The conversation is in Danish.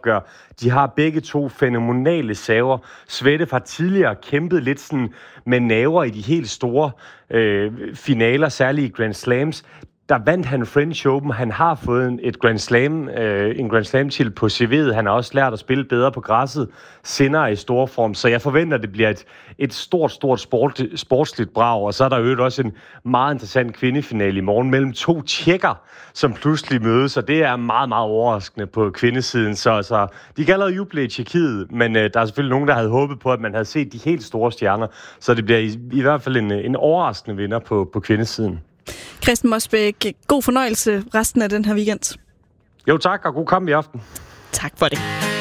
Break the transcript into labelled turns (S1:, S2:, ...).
S1: opgør. De har begge to fænomenale server. Zverev har tidligere kæmpet lidt sådan med naver i de helt store finaler, særligt i Grand Slams. Der vandt han French Open. Han har fået en Grand Slam titel på CV'et. Han har også lært at spille bedre på græsset. Senere i stor form. Så jeg forventer, at det bliver et stort sportsligt brag. Og så er der jo også en meget interessant kvindefinale i morgen mellem to tjekker, som pludselig mødes. Og det er meget, meget overraskende på kvindesiden. Så de kan allerede juble i Tjekkiet, men der er selvfølgelig nogen, der havde håbet på, at man havde set de helt store stjerner. Så det bliver i hvert fald en overraskende vinder på kvindesiden.
S2: Christian Mosbæk, god fornøjelse resten af den her weekend.
S1: Jo tak, og god kamp i aften.
S2: Tak for det.